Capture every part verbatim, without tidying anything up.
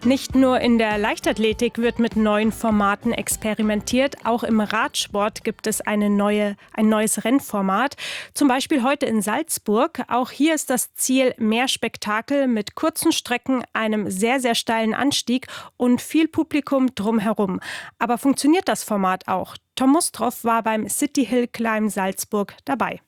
Nicht nur in der Leichtathletik wird mit neuen Formaten experimentiert, auch im Radsport gibt es eine neue, ein neues Rennformat. Zum Beispiel heute in Salzburg. Auch hier ist das Ziel mehr Spektakel mit kurzen Strecken, einem sehr, sehr steilen Anstieg und viel Publikum drumherum. Aber funktioniert das Format auch? Tom Mustroff war beim City Hill Climb Salzburg dabei.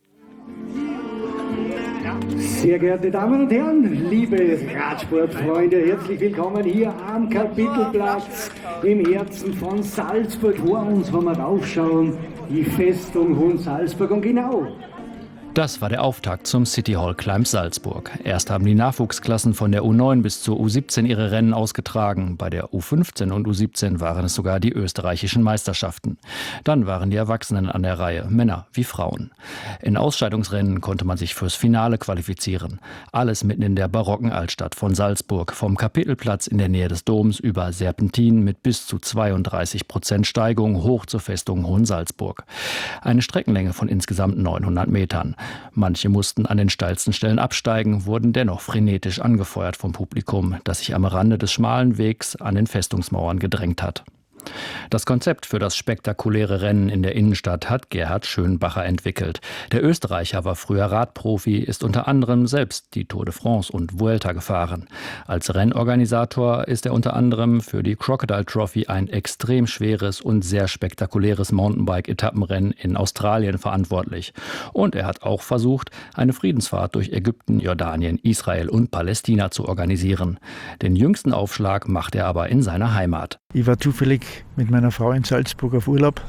Sehr geehrte Damen und Herren, liebe Radsportfreunde, herzlich willkommen hier am Kapitelplatz im Herzen von Salzburg. Vor uns, wenn wir raufschauen, die Festung Hohensalzburg und genau. Das war der Auftakt zum City Hall Climb Salzburg. Erst haben die Nachwuchsklassen von der U neun bis zur U siebzehn ihre Rennen ausgetragen. Bei der U fünfzehn und U siebzehn waren es sogar die österreichischen Meisterschaften. Dann waren die Erwachsenen an der Reihe, Männer wie Frauen. In Ausscheidungsrennen konnte man sich fürs Finale qualifizieren. Alles mitten in der barocken Altstadt von Salzburg. Vom Kapitelplatz in der Nähe des Doms über Serpentinen mit bis zu zweiunddreißig Prozent Steigung hoch zur Festung Hohensalzburg. Eine Streckenlänge von insgesamt neunhundert Metern. Manche mussten an den steilsten Stellen absteigen, wurden dennoch frenetisch angefeuert vom Publikum, das sich am Rande des schmalen Wegs an den Festungsmauern gedrängt hat. Das Konzept für das spektakuläre Rennen in der Innenstadt hat Gerhard Schönbacher entwickelt. Der Österreicher war früher Radprofi, ist unter anderem selbst die Tour de France und Vuelta gefahren. Als Rennorganisator ist er unter anderem für die Crocodile Trophy, ein extrem schweres und sehr spektakuläres Mountainbike-Etappenrennen in Australien, verantwortlich. Und er hat auch versucht, eine Friedensfahrt durch Ägypten, Jordanien, Israel und Palästina zu organisieren. Den jüngsten Aufschlag macht er aber in seiner Heimat. Ich war zufällig mit meiner Frau in Salzburg auf Urlaub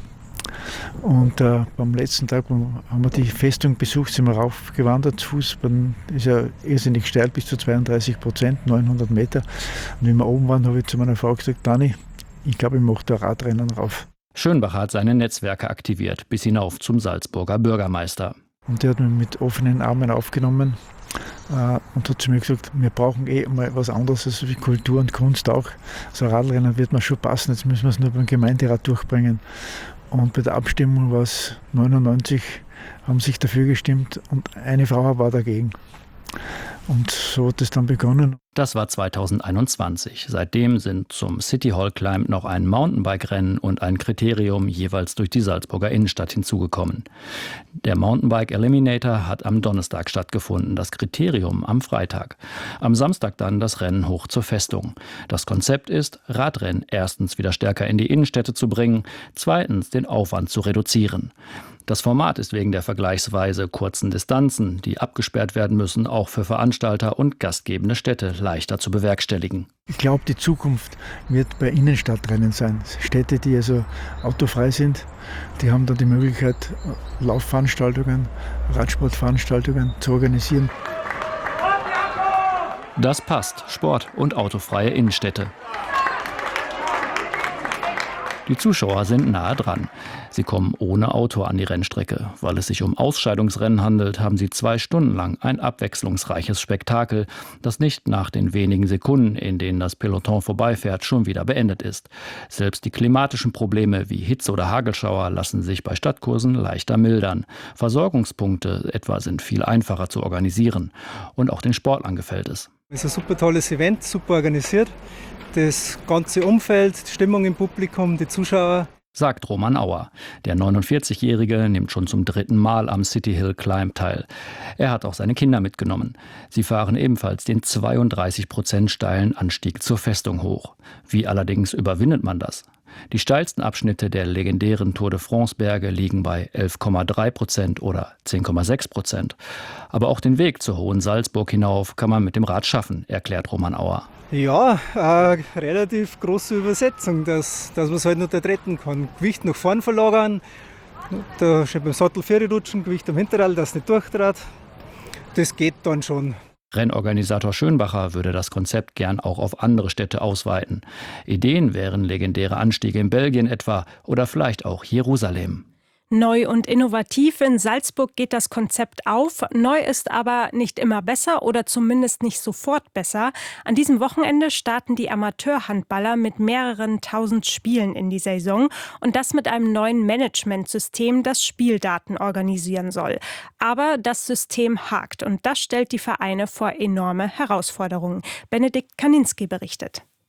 und äh, beim letzten Tag haben wir die Festung besucht, sind wir raufgewandert zu Fuß. Dann ist ja irrsinnig steil, bis zu zweiunddreißig Prozent, neunhundert Meter. Und wenn wir oben waren, habe ich zu meiner Frau gesagt, Dani, ich glaube, ich mache da Radrennen rauf. Schönbacher hat seine Netzwerke aktiviert, bis hinauf zum Salzburger Bürgermeister. Und der hat mich mit offenen Armen aufgenommen und hat zu mir gesagt, wir brauchen eh mal was anderes als wie Kultur und Kunst auch. So ein Radrennen wird mir schon passen, jetzt müssen wir es nur beim Gemeinderat durchbringen. Und bei der Abstimmung war es neunundneunzig, haben sich dafür gestimmt und eine Frau war dagegen. Und so hat es dann begonnen. Das war zweitausendeinundzwanzig. Seitdem sind zum City Hall Climb noch ein Mountainbike-Rennen und ein Kriterium jeweils durch die Salzburger Innenstadt hinzugekommen. Der Mountainbike Eliminator hat am Donnerstag stattgefunden, das Kriterium am Freitag. Am Samstag dann das Rennen hoch zur Festung. Das Konzept ist, Radrennen erstens wieder stärker in die Innenstädte zu bringen, zweitens den Aufwand zu reduzieren. Das Format ist wegen der vergleichsweise kurzen Distanzen, die abgesperrt werden müssen, auch für Veranstalter und gastgebende Städte leichter zu bewerkstelligen. Ich glaube, die Zukunft wird bei Innenstadtrennen sein. Städte, die also autofrei sind, die haben dann die Möglichkeit, Laufveranstaltungen, Radsportveranstaltungen zu organisieren. Das passt, Sport und autofreie Innenstädte. Die Zuschauer sind nahe dran. Sie kommen ohne Auto an die Rennstrecke. Weil es sich um Ausscheidungsrennen handelt, haben sie zwei Stunden lang ein abwechslungsreiches Spektakel, das nicht nach den wenigen Sekunden, in denen das Peloton vorbeifährt, schon wieder beendet ist. Selbst die klimatischen Probleme wie Hitze oder Hagelschauer lassen sich bei Stadtkursen leichter mildern. Versorgungspunkte etwa sind viel einfacher zu organisieren. Und auch den Sportlern gefällt es. Es ist ein super tolles Event, super organisiert. Das ganze Umfeld, die Stimmung im Publikum, die Zuschauer. Sagt Roman Auer. Der neunundvierzig-Jährige nimmt schon zum dritten Mal am City Hill Climb teil. Er hat auch seine Kinder mitgenommen. Sie fahren ebenfalls den zweiunddreißig Prozent steilen Anstieg zur Festung hoch. Wie allerdings überwindet man das? Die steilsten Abschnitte der legendären Tour de France Berge liegen bei elf Komma drei Prozent oder zehn Komma sechs Prozent. Aber auch den Weg zur Hohensalzburg hinauf kann man mit dem Rad schaffen, erklärt Roman Auer. Ja, eine relativ große Übersetzung, dass, dass man es halt nicht retten kann. Gewicht nach vorn verlagern, da steht beim Sattel vier rutschen, Gewicht am Hinterrad, das nicht durchtrat. Das geht dann schon. Rennorganisator Schönbacher würde das Konzept gern auch auf andere Städte ausweiten. Ideen wären legendäre Anstiege in Belgien etwa oder vielleicht auch Jerusalem. Neu und innovativ in Salzburg geht das Konzept auf. Neu ist aber nicht immer besser oder zumindest nicht sofort besser. An diesem Wochenende starten die Amateurhandballer mit mehreren tausend Spielen in die Saison und das mit einem neuen Managementsystem, das Spieldaten organisieren soll. Aber das System hakt und das stellt die Vereine vor enorme Herausforderungen. Benedikt Kaninski berichtet.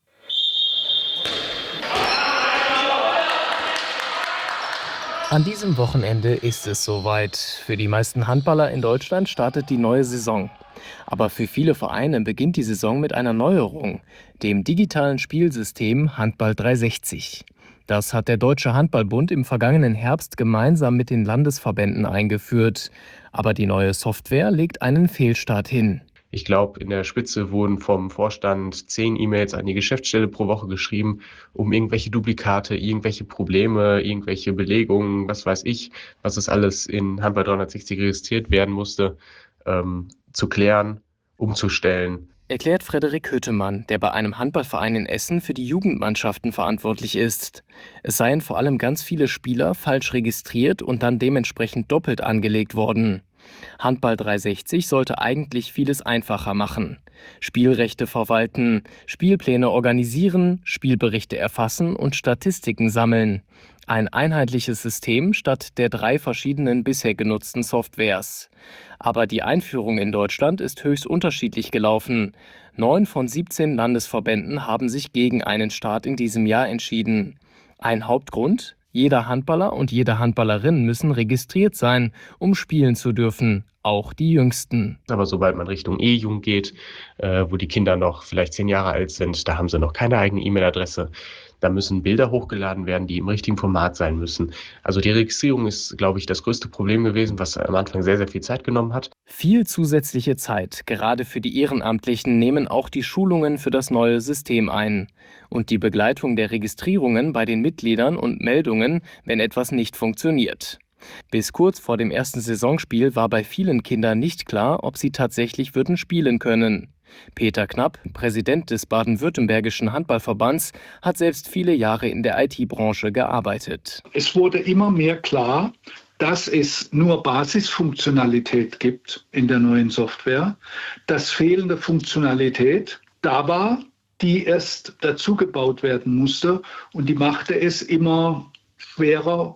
An diesem Wochenende ist es soweit. Für die meisten Handballer in Deutschland startet die neue Saison. Aber für viele Vereine beginnt die Saison mit einer Neuerung, dem digitalen Spielsystem Handball dreihundertsechzig. Das hat der Deutsche Handball-Bund im vergangenen Herbst gemeinsam mit den Landesverbänden eingeführt. Aber die neue Software legt einen Fehlstart hin. Ich glaube, in der Spitze wurden vom Vorstand zehn E-Mails an die Geschäftsstelle pro Woche geschrieben, um irgendwelche Duplikate, irgendwelche Probleme, irgendwelche Belegungen, was weiß ich, was es alles in Handball dreihundertsechzig registriert werden musste, ähm, zu klären, umzustellen. Erklärt Frederik Hüttemann, der bei einem Handballverein in Essen für die Jugendmannschaften verantwortlich ist. Es seien vor allem ganz viele Spieler falsch registriert und dann dementsprechend doppelt angelegt worden. Handball dreihundertsechzig sollte eigentlich vieles einfacher machen. Spielrechte verwalten, Spielpläne organisieren, Spielberichte erfassen und Statistiken sammeln. Ein einheitliches System statt der drei verschiedenen bisher genutzten Softwares. Aber die Einführung in Deutschland ist höchst unterschiedlich gelaufen. Neun von siebzehn Landesverbänden haben sich gegen einen Start in diesem Jahr entschieden. Ein Hauptgrund? Jeder Handballer und jede Handballerin müssen registriert sein, um spielen zu dürfen, auch die Jüngsten. Aber sobald man Richtung E-Jugend geht, äh, wo die Kinder noch vielleicht zehn Jahre alt sind, da haben sie noch keine eigene E-Mail-Adresse. Da müssen Bilder hochgeladen werden, die im richtigen Format sein müssen. Also die Registrierung ist, glaube ich, das größte Problem gewesen, was am Anfang sehr, sehr viel Zeit genommen hat. Viel zusätzliche Zeit, gerade für die Ehrenamtlichen, nehmen auch die Schulungen für das neue System ein. Und die Begleitung der Registrierungen bei den Mitgliedern und Meldungen, wenn etwas nicht funktioniert. Bis kurz vor dem ersten Saisonspiel war bei vielen Kindern nicht klar, ob sie tatsächlich würden spielen können. Peter Knapp, Präsident des Baden-Württembergischen Handballverbands, hat selbst viele Jahre in der I T-Branche gearbeitet. Es wurde immer mehr klar, dass es nur Basisfunktionalität gibt in der neuen Software, dass fehlende Funktionalität da war, die erst dazugebaut werden musste, und die machte es immer schwerer,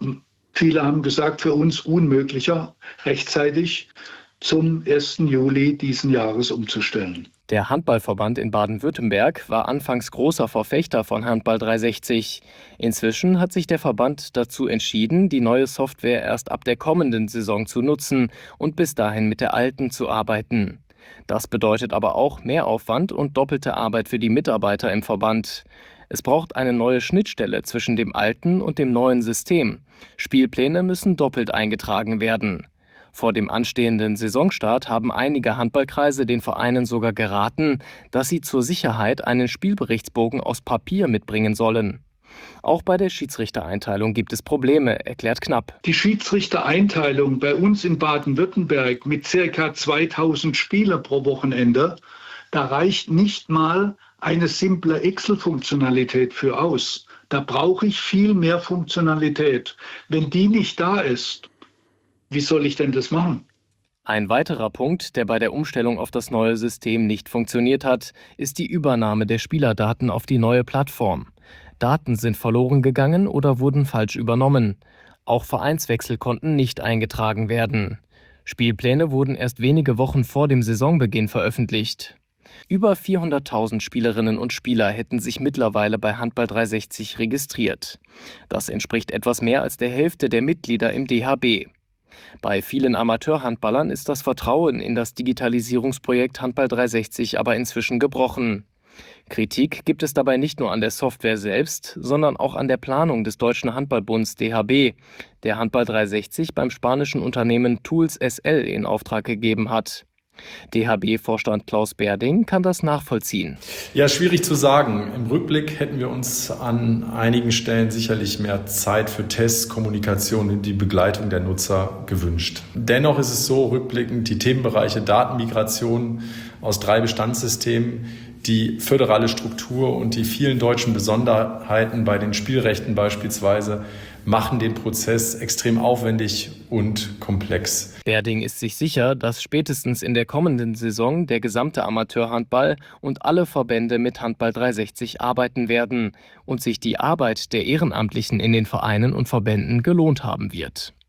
viele haben gesagt, für uns unmöglicher, rechtzeitig zum ersten Juli diesen Jahres umzustellen. Der Handballverband in Baden-Württemberg war anfangs großer Verfechter von Handball dreihundertsechzig. Inzwischen hat sich der Verband dazu entschieden, die neue Software erst ab der kommenden Saison zu nutzen und bis dahin mit der alten zu arbeiten. Das bedeutet aber auch Mehraufwand und doppelte Arbeit für die Mitarbeiter im Verband. Es braucht eine neue Schnittstelle zwischen dem alten und dem neuen System. Spielpläne müssen doppelt eingetragen werden. Vor dem anstehenden Saisonstart haben einige Handballkreise den Vereinen sogar geraten, dass sie zur Sicherheit einen Spielberichtsbogen aus Papier mitbringen sollen. Auch bei der Schiedsrichtereinteilung gibt es Probleme, erklärt Knapp. Die Schiedsrichtereinteilung bei uns in Baden-Württemberg mit ca. zweitausend Spieler pro Wochenende, da reicht nicht mal eine simple Excel-Funktionalität für aus. Da brauche ich viel mehr Funktionalität. Wenn die nicht da ist, wie soll ich denn das machen? Ein weiterer Punkt, der bei der Umstellung auf das neue System nicht funktioniert hat, ist die Übernahme der Spielerdaten auf die neue Plattform. Daten sind verloren gegangen oder wurden falsch übernommen. Auch Vereinswechsel konnten nicht eingetragen werden. Spielpläne wurden erst wenige Wochen vor dem Saisonbeginn veröffentlicht. Über vierhunderttausend Spielerinnen und Spieler hätten sich mittlerweile bei Handball dreihundertsechzig registriert. Das entspricht etwas mehr als der Hälfte der Mitglieder im D H B. Bei vielen Amateurhandballern ist das Vertrauen in das Digitalisierungsprojekt Handball dreihundertsechzig aber inzwischen gebrochen. Kritik gibt es dabei nicht nur an der Software selbst, sondern auch an der Planung des Deutschen Handballbunds D H B, der Handball dreihundertsechzig beim spanischen Unternehmen Tools S L in Auftrag gegeben hat. D H B-Vorstand Klaus Berding kann das nachvollziehen. Ja, schwierig zu sagen. Im Rückblick hätten wir uns an einigen Stellen sicherlich mehr Zeit für Tests, Kommunikation und die Begleitung der Nutzer gewünscht. Dennoch ist es so, rückblickend, die Themenbereiche Datenmigration aus drei Bestandssystemen, die föderale Struktur und die vielen deutschen Besonderheiten bei den Spielrechten beispielsweise machen den Prozess extrem aufwendig und komplex. Berding ist sich sicher, dass spätestens in der kommenden Saison der gesamte Amateurhandball und alle Verbände mit Handball dreihundertsechzig arbeiten werden und sich die Arbeit der Ehrenamtlichen in den Vereinen und Verbänden gelohnt haben wird.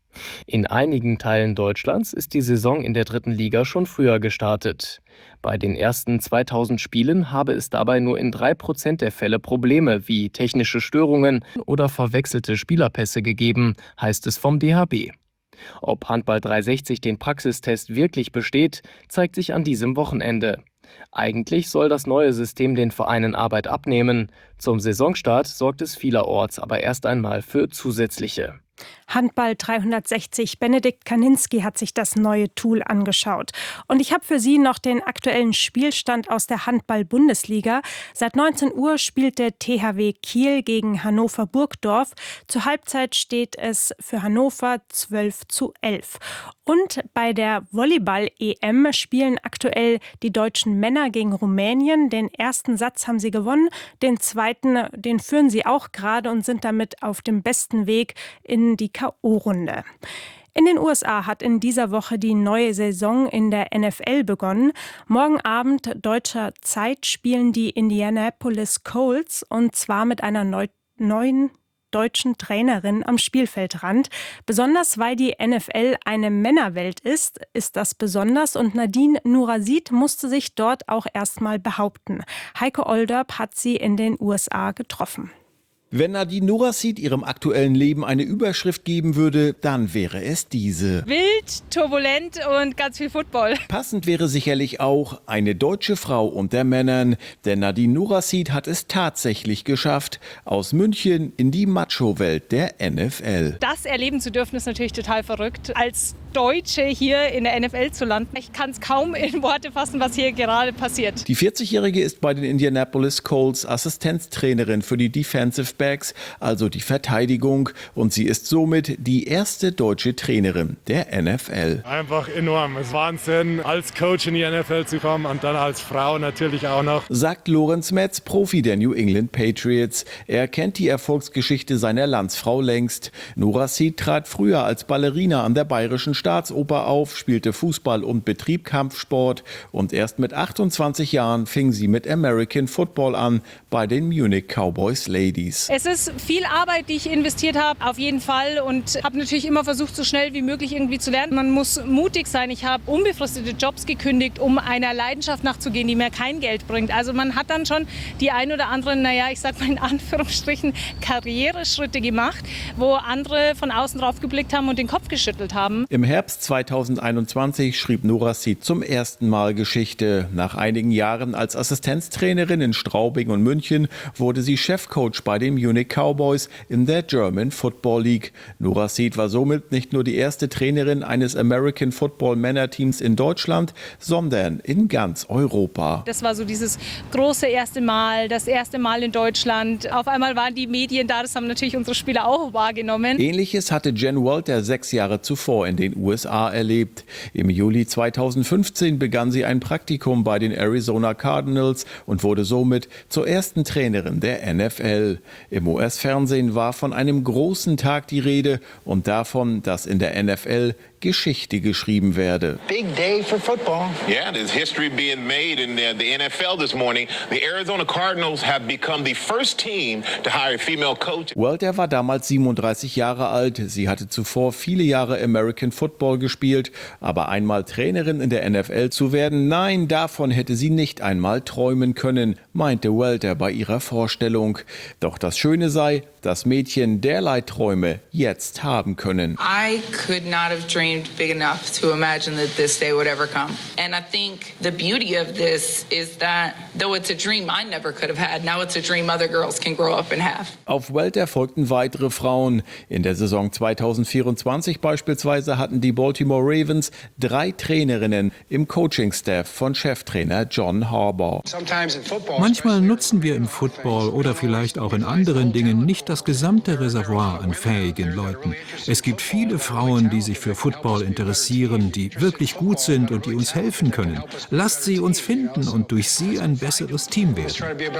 In einigen Teilen Deutschlands ist die Saison in der dritten Liga schon früher gestartet. Bei den ersten zweitausend Spielen habe es dabei nur in drei Prozent der Fälle Probleme wie technische Störungen oder verwechselte Spielerpässe gegeben, heißt es vom D H B. Ob Handball dreihundertsechzig den Praxistest wirklich besteht, zeigt sich an diesem Wochenende. Eigentlich soll das neue System den Vereinen Arbeit abnehmen. Zum Saisonstart sorgt es vielerorts aber erst einmal für zusätzliche. Handball dreihundertsechzig. Benedikt Kaninski hat sich das neue Tool angeschaut. Und ich habe für Sie noch den aktuellen Spielstand aus der Handball-Bundesliga. Seit neunzehn Uhr spielt der T H W Kiel gegen Hannover Burgdorf. Zur Halbzeit steht es für Hannover zwölf zu elf. Und bei der Volleyball-E M spielen aktuell die deutschen Männer gegen Rumänien. Den ersten Satz haben sie gewonnen, den zweiten, den führen sie auch gerade und sind damit auf dem besten Weg in die K O-Runde. In den U S A hat in dieser Woche die neue Saison in der N F L begonnen. Morgen Abend deutscher Zeit spielen die Indianapolis Colts und zwar mit einer neu- neuen deutschen Trainerin am Spielfeldrand. Besonders weil die N F L eine Männerwelt ist, ist das besonders und Nadine Nourasid musste sich dort auch erstmal behaupten. Heike Olderb hat sie in den U S A getroffen. Wenn Nadine Nourasid ihrem aktuellen Leben eine Überschrift geben würde, dann wäre es diese. Wild, turbulent und ganz viel Football. Passend wäre sicherlich auch eine deutsche Frau unter Männern, denn Nadine Nourasid hat es tatsächlich geschafft, aus München in die Macho-Welt der N F L. Das erleben zu dürfen ist natürlich total verrückt. Als Deutsche hier in der N F L zu landen, ich kann es kaum in Worte fassen, was hier gerade passiert. Die vierzigjährige ist bei den Indianapolis Colts Assistenztrainerin für die Defensive Backs, also die Verteidigung, und sie ist somit die erste deutsche Trainerin der N F L. Einfach enorm, es ist Wahnsinn, als Coach in die N F L zu kommen und dann als Frau natürlich auch noch. Sagt Lorenz Metz, Profi der New England Patriots. Er kennt die Erfolgsgeschichte seiner Landsfrau längst. Nourasid trat früher als Ballerina an der Bayerischen Staatsoper auf, spielte Fußball und betrieb Kampfsport und erst mit achtundzwanzig Jahren fing sie mit American Football an bei den Munich Cowboys Ladies. Es ist viel Arbeit, die ich investiert habe, auf jeden Fall, und habe natürlich immer versucht, so schnell wie möglich irgendwie zu lernen. Man muss mutig sein. Ich habe unbefristete Jobs gekündigt, um einer Leidenschaft nachzugehen, die mir kein Geld bringt. Also man hat dann schon die ein oder anderen, naja, ich sag mal in Anführungsstrichen, Karriereschritte gemacht, wo andere von außen drauf geblickt haben und den Kopf geschüttelt haben. Im Herbst zweitausendeinundzwanzig schrieb Nourasid zum ersten Mal Geschichte. Nach einigen Jahren als Assistenztrainerin in Straubing und München wurde sie Chefcoach bei den Munich Cowboys in der German Football League. Nourasid war somit nicht nur die erste Trainerin eines American Football Männerteams in Deutschland, sondern in ganz Europa. Das war so dieses große erste Mal, das erste Mal in Deutschland. Auf einmal waren die Medien da, das haben natürlich unsere Spieler auch wahrgenommen. Ähnliches hatte Jen Walter sechs Jahre zuvor in den U S A erlebt. Im Juli zweitausendfünfzehn begann sie ein Praktikum bei den Arizona Cardinals und wurde somit zur ersten Trainerin der N F L. Im U S-Fernsehen war von einem großen Tag die Rede und davon, dass in der N F L Geschichte geschrieben werde. Big day for football. Yeah, there's history being made in the, the N F L this morning. The Arizona Cardinals have become the first team to hire a female coach. Walter war damals siebenunddreißig Jahre alt. Sie hatte zuvor viele Jahre American Football gespielt, aber einmal Trainerin in der N F L zu werden, nein, davon hätte sie nicht einmal träumen können, meinte Walter bei ihrer Vorstellung. Doch das Schöne sei, dass Mädchen derlei Träume jetzt haben können. I could not have dreamed big enough to imagine that this day would ever come. And I think the beauty of this is that though it's a dream I never could have had, now it's a dream other girls can grow up and have. Auf Walter folgten weitere Frauen. In der Saison zweitausendvierundzwanzig beispielsweise hatten die Baltimore Ravens drei Trainerinnen im Coaching-Staff von Cheftrainer John Harbaugh. Manchmal nutzen wir im Football oder vielleicht auch in anderen Dingen nicht das gesamte Reservoir an fähigen Leuten. Es gibt viele Frauen, die sich für Football interessieren, die wirklich gut sind und die uns helfen können. Lasst sie uns finden und durch sie ein besseres Team werden.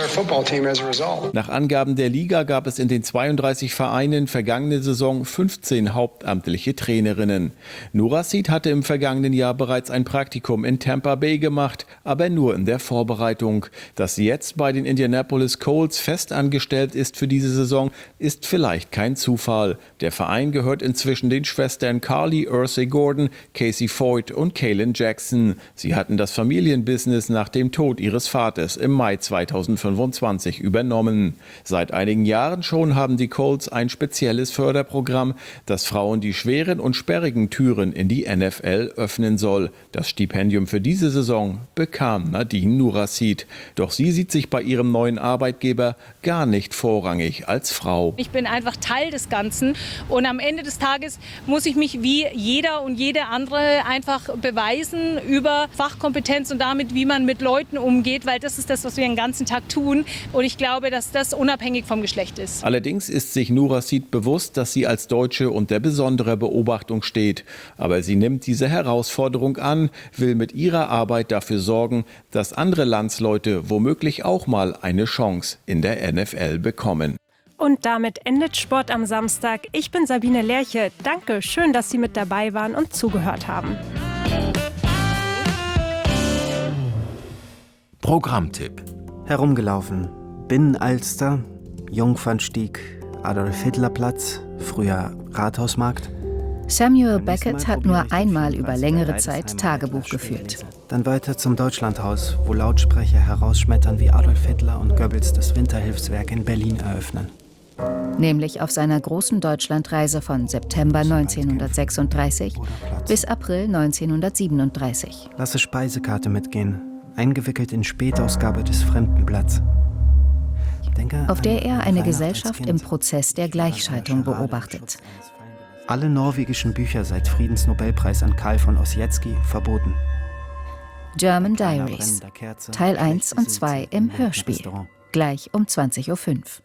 Nach Angaben der Liga gab es in den zweiunddreißig Vereinen vergangene Saison fünfzehn hauptamtliche Trainerinnen. Nourasid hatte im vergangenen Jahr bereits ein Praktikum in Tampa Bay gemacht, aber nur in der Vorbereitung. Dass sie jetzt bei den Indianapolis Colts fest angestellt ist für diese Saison, ist vielleicht kein Zufall. Der Verein gehört inzwischen den Schwestern Carly Ursay Gordon, Casey Foyt und Kaylin Jackson. Sie hatten das Familienbusiness nach dem Tod ihres Vaters im Mai zweitausendfünfundzwanzig übernommen. Seit einigen Jahren schon haben die Colts ein spezielles Förderprogramm, das Frauen die schweren und sperrigen Türen in die N F L öffnen soll. Das Stipendium für diese Saison bekam Nadine Nurassid. Doch sie sieht sich bei ihrem neuen Arbeitgeber gar nicht vorrangig als Frau. Ich bin einfach Teil des Ganzen und am Ende des Tages muss ich mich wie jeder und jede andere einfach beweisen über Fachkompetenz und damit, wie man mit Leuten umgeht, weil das ist das, was wir den ganzen Tag tun und ich glaube, dass das unabhängig vom Geschlecht ist. Allerdings ist sich Nurassid bewusst, dass sie als Deutsche unter besonderer Beobachtung steht. Aber sie nimmt diese Herausforderung an, will mit ihrer Arbeit dafür sorgen, dass andere Landsleute womöglich auch mal eine Chance in der N F L bekommen. Und damit endet Sport am Samstag. Ich bin Sabine Lerche. Danke, schön, dass Sie mit dabei waren und zugehört haben. Programmtipp. Herumgelaufen. Binnenalster, Jungfernstieg, Adolf-Hitler-Platz, früher Rathausmarkt. Samuel Beckett hat nur einmal über längere Zeit Tagebuch geführt. Dann weiter zum Deutschlandhaus, wo Lautsprecher herausschmettern, wie Adolf Hitler und Goebbels das Winterhilfswerk in Berlin eröffnen. Nämlich auf seiner großen Deutschlandreise von September neunzehnhundertsechsunddreißig bis April neunzehnhundertsiebenunddreißig. Lasse Speisekarte mitgehen, eingewickelt in Spätausgabe des Fremdenblatts. Denke auf der er eine Gesellschaft im Prozess der Gleichschaltung beobachtet. Alle norwegischen Bücher seit Friedensnobelpreis an Karl von Ossietzky verboten. German Diaries, Teil eins und zwei im Hörspiel, gleich um zwanzig Uhr fünf.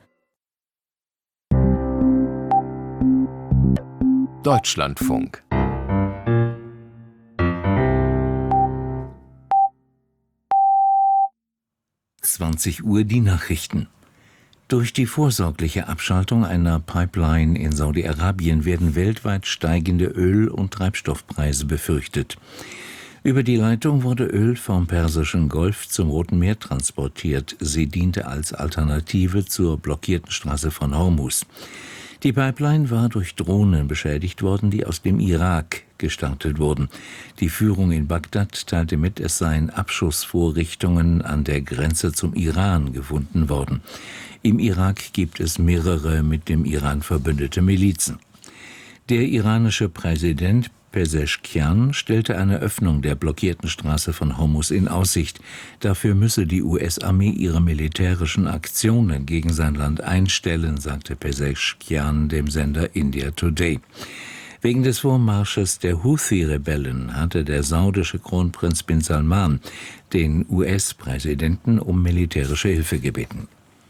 Deutschlandfunk. zwanzig Uhr die Nachrichten. Durch die vorsorgliche Abschaltung einer Pipeline in Saudi-Arabien werden weltweit steigende Öl- und Treibstoffpreise befürchtet. Über die Leitung wurde Öl vom Persischen Golf zum Roten Meer transportiert. Sie diente als Alternative zur blockierten Straße von Hormuz. Die Pipeline war durch Drohnen beschädigt worden, die aus dem Irak gestartet wurden. Die Führung in Bagdad teilte mit, es seien Abschussvorrichtungen an der Grenze zum Iran gefunden worden. Im Irak gibt es mehrere mit dem Iran verbündete Milizen. Der iranische Präsident Pezeshkian stellte eine Öffnung der blockierten Straße von Hormuz in Aussicht. Dafür müsse die U S-Armee ihre militärischen Aktionen gegen sein Land einstellen, sagte Pezeshkian dem Sender India Today. Wegen des Vormarsches der Houthi-Rebellen hatte der saudische Kronprinz bin Salman den U S-Präsidenten um militärische Hilfe gebeten.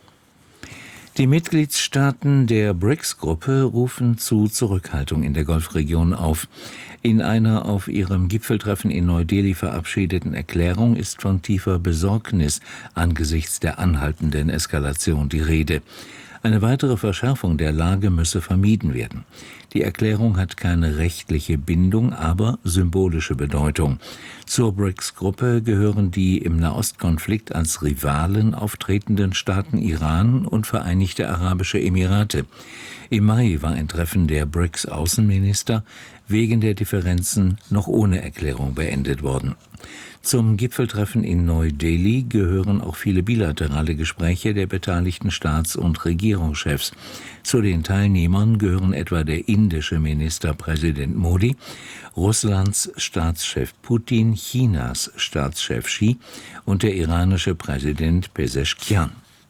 Die Mitgliedstaaten der B R I C S-Gruppe rufen zu Zurückhaltung in der Golfregion auf. In einer auf ihrem Gipfeltreffen in Neu-Delhi verabschiedeten Erklärung ist von tiefer Besorgnis angesichts der anhaltenden Eskalation die Rede. Eine weitere Verschärfung der Lage müsse vermieden werden. Die Erklärung hat keine rechtliche Bindung, aber symbolische Bedeutung. Zur B R I C S-Gruppe gehören die im Nahostkonflikt als Rivalen auftretenden Staaten Iran und Vereinigte Arabische Emirate. Im Mai war ein Treffen der B R I C S-Außenminister wegen der Differenzen noch ohne Erklärung beendet worden. Zum Gipfeltreffen in Neu-Delhi gehören auch viele bilaterale Gespräche der beteiligten Staats- und Regierungschefs. Zu den Teilnehmern gehören etwa der indische Ministerpräsident Modi, Russlands Staatschef Putin, Chinas Staatschef Xi und der iranische Präsident Pezeshkian.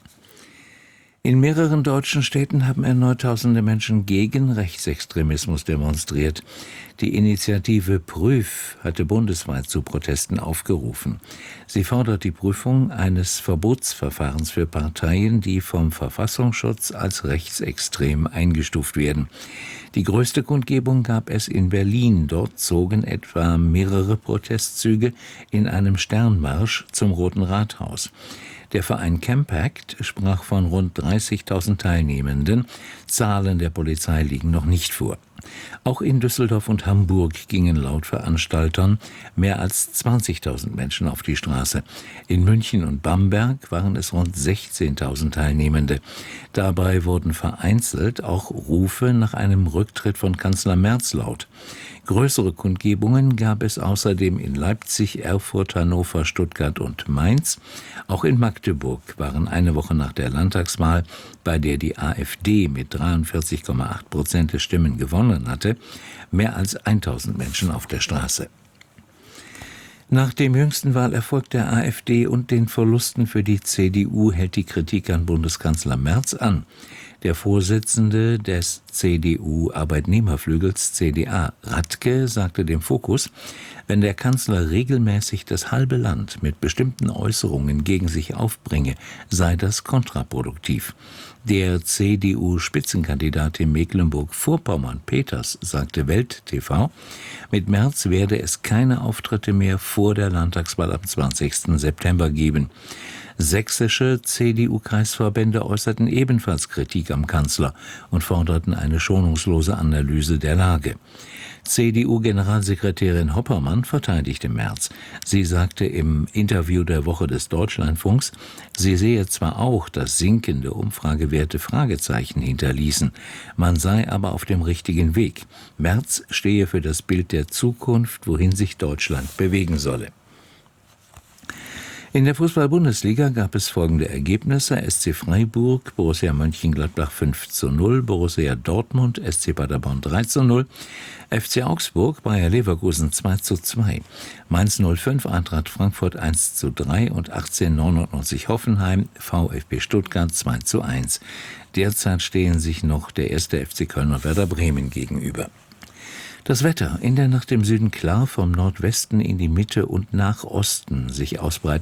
In mehreren deutschen Städten haben erneut tausende Menschen gegen Rechtsextremismus demonstriert. Die Initiative Prüf hatte bundesweit zu Protesten aufgerufen. Sie fordert die Prüfung eines Verbotsverfahrens für Parteien, die vom Verfassungsschutz als rechtsextrem eingestuft werden. Die größte Kundgebung gab es in Berlin. Dort zogen etwa mehrere Protestzüge in einem Sternmarsch zum Roten Rathaus. Der Verein Campact sprach von rund dreißigtausend Teilnehmenden. Zahlen der Polizei liegen noch nicht vor. Auch in Düsseldorf und Hamburg gingen laut Veranstaltern mehr als zwanzigtausend Menschen auf die Straße. In München und Bamberg waren es rund sechzehntausend Teilnehmende. Dabei wurden vereinzelt auch Rufe nach einem Rücktritt von Kanzler Merz laut. Größere Kundgebungen gab es außerdem in Leipzig, Erfurt, Hannover, Stuttgart und Mainz. Auch in Magdeburg waren eine Woche nach der Landtagswahl, bei der die AfD mit dreiundvierzig Komma acht Prozent der Stimmen gewonnen hatte, mehr als tausend Menschen auf der Straße. Nach dem jüngsten Wahlerfolg der AfD und den Verlusten für die C D U hält die Kritik an Bundeskanzler Merz an. Der Vorsitzende des C D U-Arbeitnehmerflügels C D A, Radke, sagte dem Fokus, wenn der Kanzler regelmäßig das halbe Land mit bestimmten Äußerungen gegen sich aufbringe, sei das kontraproduktiv. Der C D U-Spitzenkandidat in Mecklenburg-Vorpommern, Peters, sagte Welt T V, mit Merz werde es keine Auftritte mehr vor der Landtagswahl am zwanzigsten September geben. Sächsische C D U-Kreisverbände äußerten ebenfalls Kritik am Kanzler und forderten eine schonungslose Analyse der Lage. C D U-Generalsekretärin Hoppermann verteidigte Merz. Sie sagte im Interview der Woche des Deutschlandfunks, sie sehe zwar auch, dass sinkende Umfragewerte Fragezeichen hinterließen, man sei aber auf dem richtigen Weg. Merz stehe für das Bild der Zukunft, wohin sich Deutschland bewegen solle. In der Fußball-Bundesliga gab es folgende Ergebnisse: S C Freiburg, Borussia Mönchengladbach fünf zu null, Borussia Dortmund, S C Paderborn drei zu null, F C Augsburg, Bayer Leverkusen zwei zu zwei, Mainz null fünf, Eintracht Frankfurt eins zu drei und achtzehnhundertneunundneunzig Hoffenheim, VfB Stuttgart zwei zu eins. Derzeit stehen sich noch der erste F C Köln und Werder Bremen gegenüber. Das Wetter: in der Nacht im Süden klar, vom Nordwesten in die Mitte und nach Osten sich ausbreitend